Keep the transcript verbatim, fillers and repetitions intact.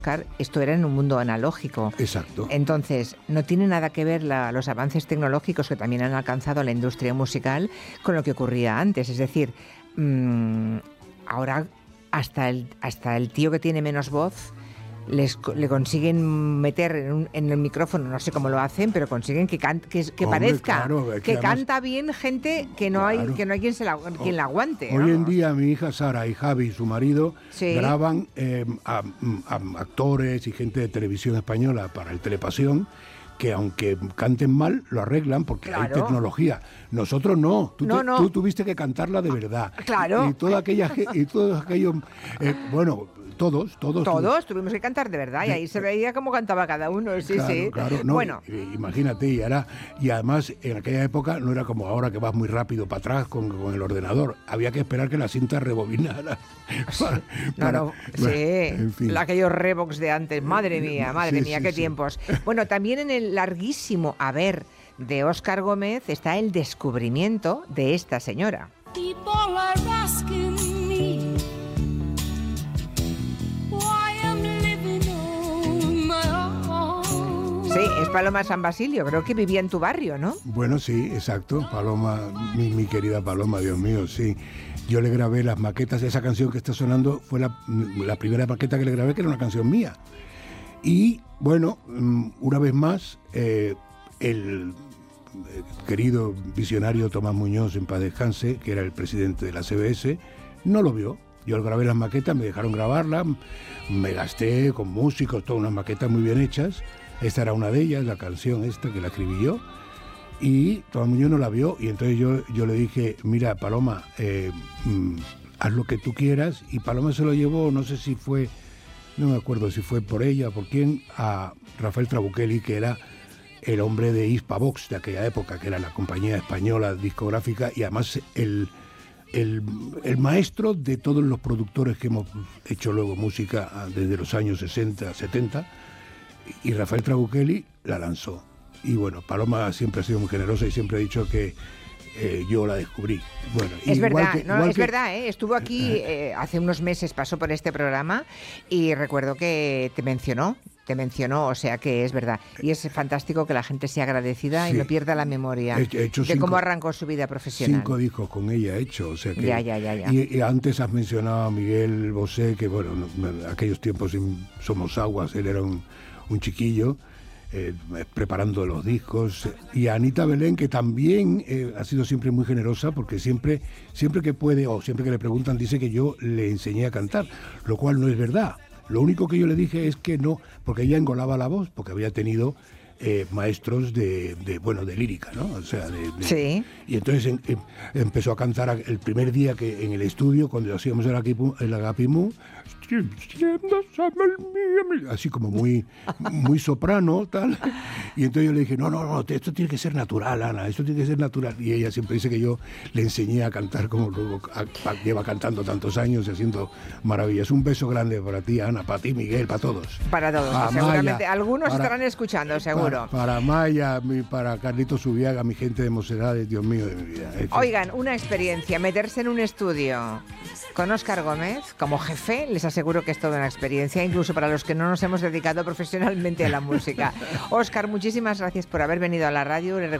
esto era en un mundo analógico. Exacto. Entonces, no tiene nada que ver la, los avances tecnológicos que también han alcanzado la industria musical con lo que ocurría antes. Es decir, mmm, ahora hasta el, hasta el tío que tiene menos voz les, le consiguen meter en, un, en el micrófono, no sé cómo lo hacen, pero consiguen que, can, que, que Hombre, parezca claro, que, que además, canta bien gente que no claro. hay que no hay quien, se la, quien la aguante. Hoy vamos. en día mi hija Sara y Javi, su marido, sí. graban eh, a, a actores y gente de televisión española para el Telepasión, que aunque canten mal, lo arreglan porque claro. hay tecnología. Nosotros no. Tú, no, te, no. tú tuviste que cantarla de verdad. Claro. Y toda aquella, y todos aquellos, eh, bueno, todos, todos. Todos tu... tuvimos que cantar de verdad, y ahí se veía cómo cantaba cada uno, sí, claro, sí. Claro, no, bueno. Imagínate, y, ahora, y además en aquella época no era como ahora que vas muy rápido para atrás con, con el ordenador. Había que esperar que la cinta rebobinara. Para, no, para, no, bueno, sí, en fin. Aquellos Revox de antes, madre mía, madre sí, mía, sí, qué sí. tiempos. Bueno, también en el larguísimo haber de Óscar Gómez está el descubrimiento de esta señora. Sí, es Paloma San Basilio, creo que vivía en tu barrio, ¿no? Bueno, sí, exacto, Paloma, mi, mi querida Paloma, Dios mío, sí. Yo le grabé las maquetas, esa canción que está sonando fue la, la primera maqueta que le grabé, que era una canción mía. Y, bueno, una vez más, eh, el querido visionario Tomás Muñoz, en paz descanse, que era el presidente de la C B S, no lo vio. Yo grabé las maquetas, me dejaron grabarlas, me gasté con músicos, todas unas maquetas muy bien hechas. Esta era una de ellas, la canción esta, que la escribí yo. Y Tomás Muñoz no la vio, y entonces yo, yo le dije, mira, Paloma, eh, mm, haz lo que tú quieras. Y Paloma se lo llevó, no sé si fue, no me acuerdo si fue por ella o por quién, a Rafael Trabuchelli, que era el hombre de Hispavox de aquella época, que era la compañía española discográfica, y además el, el, el maestro de todos los productores que hemos hecho luego música desde los años sesenta, setenta, y Rafael Trabuchelli la lanzó. Y bueno, Paloma siempre ha sido muy generosa y siempre ha dicho que eh, yo la descubrí. Bueno, es verdad, que, no, es que... verdad, ¿eh? Estuvo aquí eh, hace unos meses, pasó por este programa y recuerdo que te mencionó, te mencionó, o sea que es verdad. Y es fantástico que la gente sea agradecida sí. y no pierda la memoria he, he hecho de cinco, cómo arrancó su vida profesional. Cinco discos con ella he hecho, o sea que... Ya, ya, ya, ya. Y, y antes has mencionado a Miguel Bosé, que bueno, en aquellos tiempos en Somos Aguas, él era un, un chiquillo, Eh, preparando los discos, y a Anita Belén, que también eh, ha sido siempre muy generosa, porque siempre siempre que puede o siempre que le preguntan dice que yo le enseñé a cantar, lo cual no es verdad. Lo único que yo le dije es que no, porque ella engolaba la voz, porque había tenido eh, maestros de, de bueno de lírica, ¿no? O sea, de, de, sí. Y entonces en, en, empezó a cantar el primer día que en el estudio, cuando hacíamos el, Agapimu, el Agapimú, así como muy muy soprano, tal. Y entonces yo le dije, no, no, no, esto tiene que ser natural, Ana, esto tiene que ser natural. Y ella siempre dice que yo le enseñé a cantar como luego a, a, lleva cantando tantos años y haciendo maravillas. Un beso grande para ti, Ana, para ti, Miguel, para todos. Para todos, para seguramente. Maya, algunos para, estarán escuchando, seguro. Para, para Maya, mi, para Carlitos Zubiaga, mi gente de Mocedades, Dios mío de mi vida. Es Oigan, una experiencia, meterse en un estudio con Óscar Gómez como jefe, les aseguro que es toda una experiencia, incluso para los que no nos hemos dedicado profesionalmente a la música. Óscar, muchísimas gracias por haber venido a la radio.